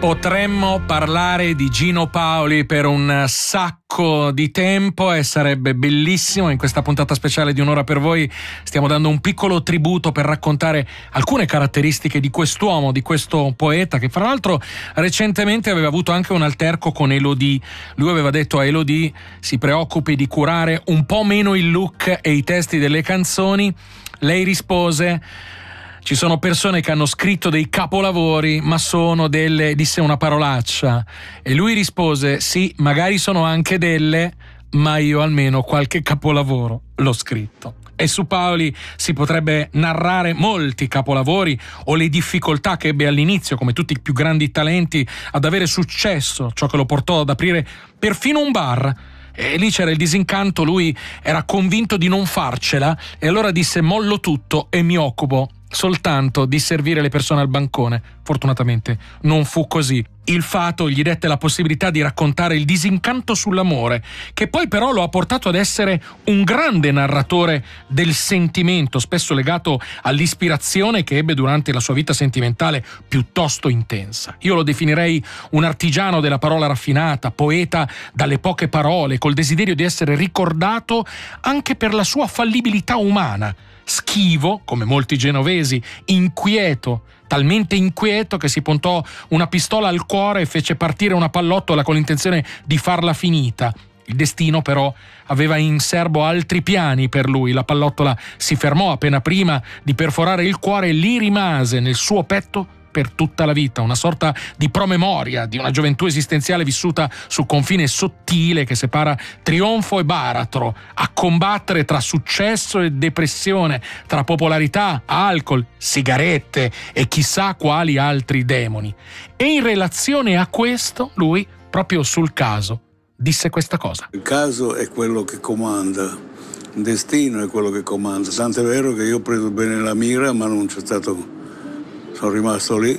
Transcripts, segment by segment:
Potremmo parlare di Gino Paoli per un sacco di tempo e sarebbe bellissimo. In questa puntata speciale di Un'ora per voi stiamo dando un piccolo tributo per raccontare alcune caratteristiche di quest'uomo, di questo poeta che fra l'altro recentemente aveva avuto anche un alterco con Elodie. Lui aveva detto a Elodie: si preoccupi di curare un po' meno il look e i testi delle canzoni. Lei rispose: ci sono persone che hanno scritto dei capolavori, ma sono delle... disse una parolaccia. E lui rispose: sì, magari sono anche delle, ma io almeno qualche capolavoro l'ho scritto. E su Paoli si potrebbe narrare molti capolavori o le difficoltà che ebbe all'inizio, come tutti i più grandi talenti, ad avere successo, ciò che lo portò ad aprire perfino un bar. E lì c'era il disincanto, lui era convinto di non farcela e allora disse: mollo tutto e mi occupo soltanto di servire le persone al bancone. Fortunatamente non fu così. Il fato gli dette la possibilità di raccontare il disincanto sull'amore, che poi però lo ha portato ad essere un grande narratore del sentimento, spesso legato all'ispirazione che ebbe durante la sua vita sentimentale piuttosto intensa. Io lo definirei un artigiano della parola raffinata, poeta dalle poche parole, col desiderio di essere ricordato anche per la sua fallibilità umana. Schivo, come molti genovesi, inquieto, talmente inquieto che si puntò una pistola al cuore e fece partire una pallottola con l'intenzione di farla finita. Il destino però aveva in serbo altri piani per lui. La pallottola si fermò appena prima di perforare il cuore e lì rimase nel suo petto per tutta la vita, una sorta di promemoria di una gioventù esistenziale vissuta sul confine sottile che separa trionfo e baratro, a combattere tra successo e depressione, tra popolarità, alcol, sigarette e chissà quali altri demoni. E in relazione a questo, lui, proprio sul caso, disse questa cosa: il caso è quello che comanda, il destino è quello che comanda. Tant'è vero che io ho preso bene la mira, ma non c'è stato... sono rimasto lì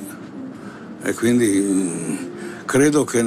e quindi credo che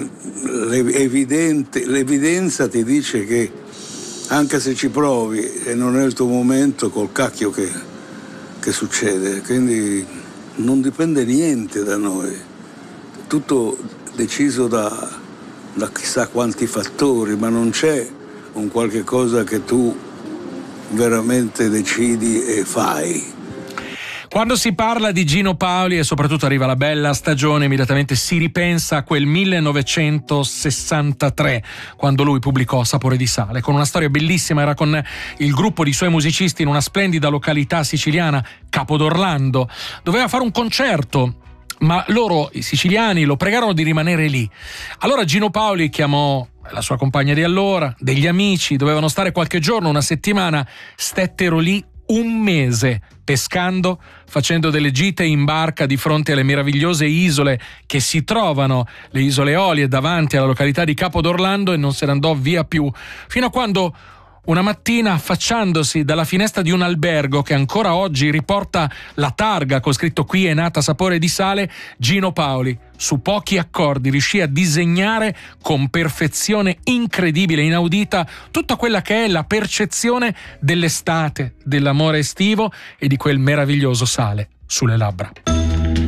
l'evidenza ti dice che anche se ci provi e non è il tuo momento, col cacchio che succede. Quindi non dipende niente da noi, tutto deciso da chissà quanti fattori, ma non c'è un qualche cosa che tu veramente decidi e fai. Quando si parla di Gino Paoli e soprattutto arriva la bella stagione, immediatamente si ripensa a quel 1963, quando lui pubblicò Sapore di sale, con una storia bellissima. Era con il gruppo di suoi musicisti in una splendida località siciliana, Capodorlando. Doveva fare un concerto, ma loro, i siciliani, lo pregarono di rimanere lì. Allora Gino Paoli chiamò la sua compagna di allora, degli amici, dovevano stare qualche giorno, una settimana, stettero lì un mese, pescando, facendo delle gite in barca di fronte alle meravigliose isole che si trovano, le isole Eolie, davanti alla località di Capodorlando, e non se ne andò via più, fino a quando una mattina, affacciandosi dalla finestra di un albergo che ancora oggi riporta la targa con scritto "Qui è nata Sapore di sale", Gino Paoli, su pochi accordi, riuscì a disegnare con perfezione incredibile, inaudita, tutta quella che è la percezione dell'estate, dell'amore estivo e di quel meraviglioso sale sulle labbra.